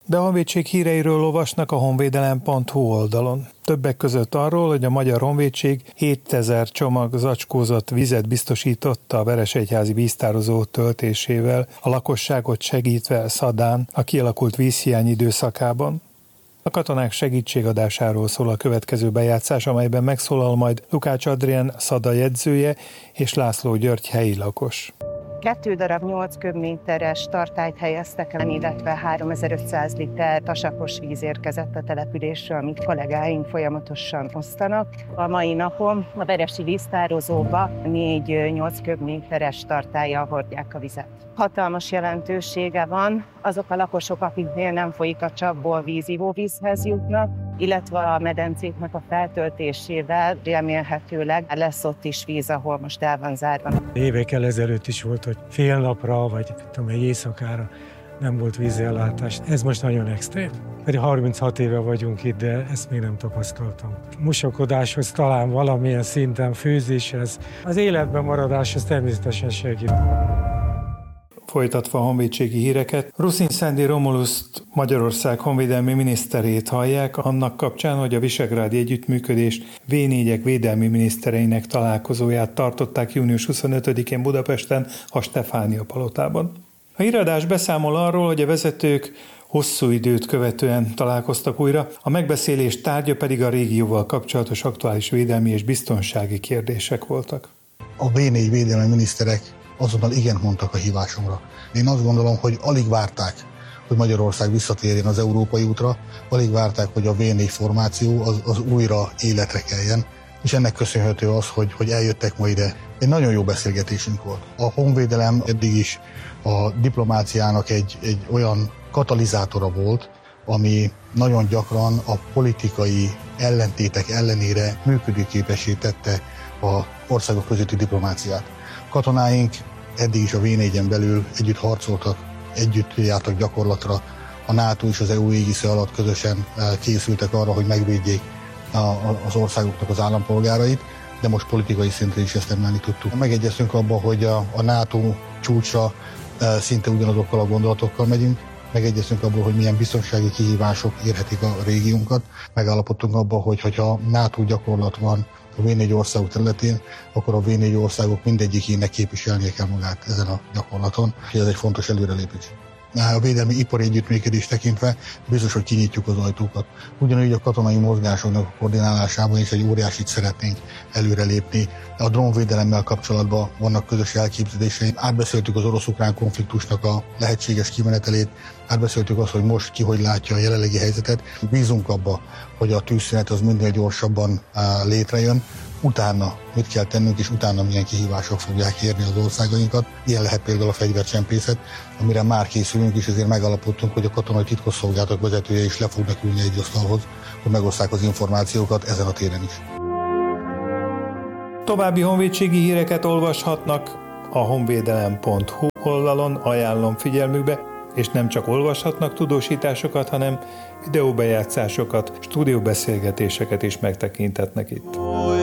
de a honvédség híreiről olvasnak a honvédelem.hu oldalon. Többek között arról, hogy a Magyar Honvédség 7000 csomag zacskózott vizet biztosította a Veresegyházi víztározó töltésével, a lakosságot segítve Szadán a kialakult vízhiány időszakában. A katonák segítségadásáról szól a következő bejátszás, amelyben megszólal majd Lukács Adrián Szada jegyzője és László György helyi lakos. 2 darab 8 köbméteres tartályt helyeztek el, illetve 3500 liter tasakos víz érkezett a településről, amit kollégáink folyamatosan osztanak. A mai napon a veresi víztározóba 4-8 köbméteres tartállyal hordják a vizet. Hatalmas jelentősége van, azok a lakosok, akiknél nem folyik a csapból víz, ivóvízhez jutnak, illetve a medencéknek a feltöltésével remélhetőleg lesz ott is víz, ahol most el van zárva. Évekkel ezelőtt is volt, hogy fél napra, vagy egy éjszakára nem volt vízellátás. Ez most nagyon extrém. Pedig 36 éve vagyunk itt, de ezt még nem tapasztaltam. Mosakodáshoz talán valamilyen szinten, főzéshez, az életben maradáshoz természetesen segít. Folytatva a honvédségi híreket, Ruszin Szendi Romuluszt, Magyarország honvédelmi miniszterét hallják annak kapcsán, hogy a Visegrádi Együttműködés V4-ek védelmi minisztereinek találkozóját tartották június 25-én Budapesten a Stefánia palotában. A híradás beszámol arról, hogy a vezetők hosszú időt követően találkoztak újra, a megbeszélés tárgya pedig a régióval kapcsolatos aktuális védelmi és biztonsági kérdések voltak. A V4 védelmi miniszterek azonnal igent mondtak a hívásomra. Én azt gondolom, hogy alig várták, hogy Magyarország visszatérjen az európai útra, alig várták, hogy a V4 formáció az újra életre keljen, és ennek köszönhető az, hogy eljöttek ma ide. Egy nagyon jó beszélgetésünk volt. A honvédelem eddig is a diplomáciának egy olyan katalizátora volt, ami nagyon gyakran a politikai ellentétek ellenére működőképessé tette az országok közötti diplomáciát. Katonáink eddig is a V4-en belül együtt harcoltak, együtt jártak gyakorlatra. A NATO és az EU égisze alatt közösen készültek arra, hogy megvédjék az országoknak az állampolgárait, de most politikai szinten is ezt emelni tudtuk. Megegyeztünk abban, hogy a NATO csúcsra szinte ugyanazokkal a gondolatokkal megyünk, megegyeztünk abban, hogy milyen biztonsági kihívások érhetik a régiónkat, megállapodtunk abban, hogy ha NATO gyakorlat van a V4 országok területén, akkor a V4 országok mindegyikének képviselnie kell magát ezen a gyakorlaton, és ez egy fontos előrelépés. A védelmi ipari együttműködés tekintve biztos, hogy kinyitjuk az ajtókat. Ugyanúgy a katonai mozgásoknak a koordinálásában is egy óriásit szeretnénk előrelépni. A drónvédelemmel kapcsolatban vannak közös elképzeléseink. Átbeszéltük az orosz-ukrán konfliktusnak a lehetséges kimenetelét, átbeszéltük azt, hogy most ki hogy látja a jelenlegi helyzetet. Bízunk abba, hogy a tűzszünet az minél gyorsabban létrejön. Utána mit kell tennünk, és utána milyen kihívások fogják érni az országainkat. Ilyen lehet például a fegyvercsempészet, amire már készülünk, és ezért megállapodtunk, hogy a katonai titkosszolgálatok vezetője is le fognak ülni egy asztalhoz, hogy megosszák az információkat ezen a téren is. További honvédségi híreket olvashatnak a honvédelem.hu oldalon, ajánlom figyelmükbe, és nem csak olvashatnak tudósításokat, hanem videóbejátszásokat, stúdióbeszélgetéseket is megtekinthetnek itt.